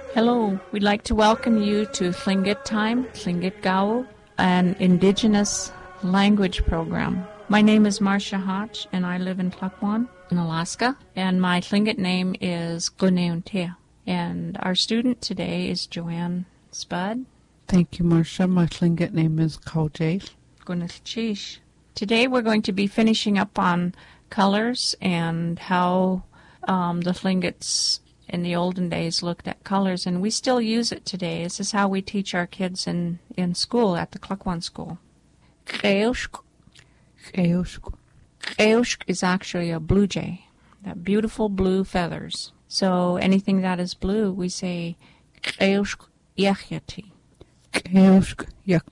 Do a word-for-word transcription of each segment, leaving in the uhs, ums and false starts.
Hello, we'd like to welcome you to Tlingit Time, Tlingit Gao, an indigenous language program. My name is Marcia Hotch, and I live in Tla'aquan in Alaska, and my Tlingit name is Guneuntea. And our student today is Joanne Spud. Thank you, Marcia. My Tlingit name is Kaujay. Gunilchish. Today we're going to be finishing up on colors and how um, the Tlingits in the olden days looked at colors, and we still use it today. This is how we teach our kids in, in school, at the Tla'aquan school. Qeeushk. Qeeushk. Qeeushk is actually a blue jay, that beautiful blue feathers. So anything that is blue, we say Qeeushk yachyati. Qeeushk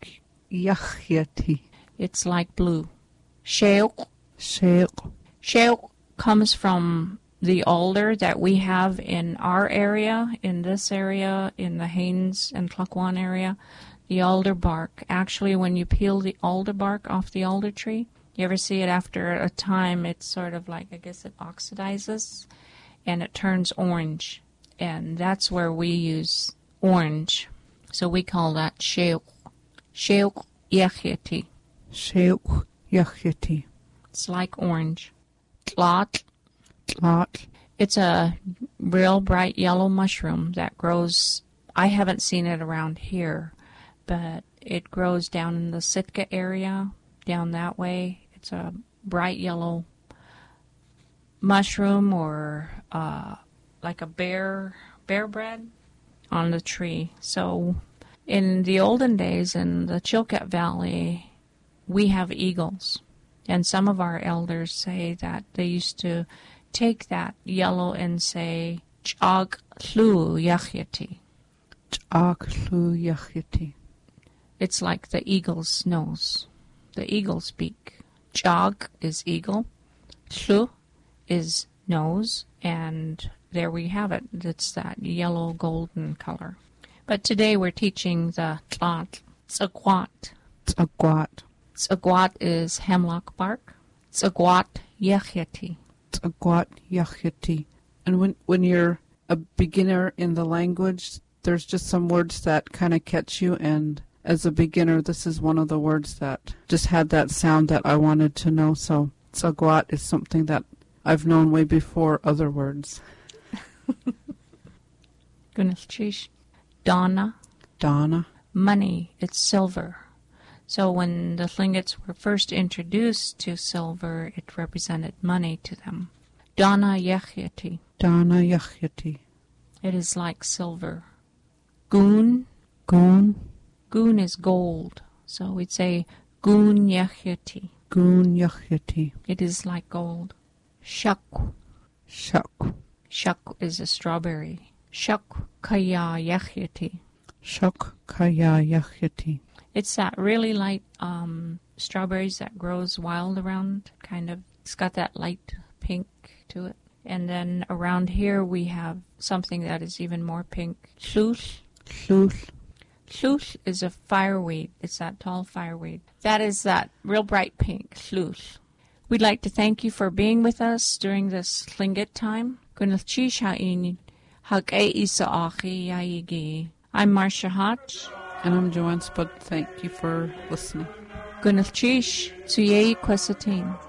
yachyati. It's like blue. Sheuk. Sheuk. Sheuk comes from the alder that we have in our area, in this area, in the Haines and Tla'aquan area, the alder bark. Actually, when you peel the alder bark off the alder tree, you ever see it after a time, it's sort of like, I guess it oxidizes, and it turns orange. And that's where we use orange. So we call that sheuk. Sheuk yachyati. Sheuk yachyati. It's like orange. Tla'at. Tla'at. It's a real bright yellow mushroom that grows, I haven't seen it around here, but it grows down in the Sitka area, down that way. It's a bright yellow mushroom, or uh, like a bear, bear bread on the tree. So in the olden days in the Chilkat Valley, we have eagles. And some of our elders say that they used to take that yellow and say, Ch'ag Hlu Yachyati. Ch'ag Hlu Yachyati. It's like the eagle's nose, the eagle's beak. Ch'ag is eagle, Hlu is nose, and there we have it. It's that yellow golden color. But today we're teaching the Tla'at, Ts'aquat. Ts'aquat. Ts'aquat is hemlock bark. Ts'aquat yachyati. Ts'aquat yachyati. And when when you're a beginner in the language, there's just some words that kind of catch you, and as a beginner, this is one of the words that just had that sound that I wanted to know. So Ts'aquat is something that I've known way before other words. Gunilchish. Donna. Donna. Money. It's silver. So when the Tlingits were first introduced to silver, it represented money to them. Dana yachyati. Dana yachyati. It is like silver. Goon. Goon. Goon is gold. So we'd say goon yachyati. Goon yachyati. It is like gold. Shuk. Shuk. Shuk is a strawberry. Shuk kaya yachyati. Shuk kaya yachyati. It's that really light um, strawberries that grows wild around, kind of. It's got that light pink to it. And then around here we have something that is even more pink. Tlooth. Tlooth. Tlooth is a fireweed. It's that tall fireweed. That is that real bright pink. Tlooth. We'd like to thank you for being with us during this Tlingit time. I'm Marcia Hotch. And I'm Joanne Spud. Thank you for listening. Gunilchish Tsuyei Kwesatin.